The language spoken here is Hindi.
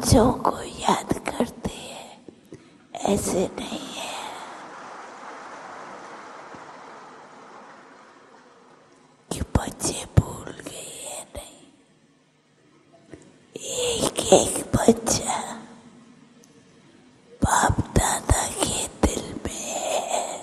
बच्चों को याद करते हैं, ऐसे नहीं है। कि बच्चे भूल गए हैं, नहीं, एक एक बच्चा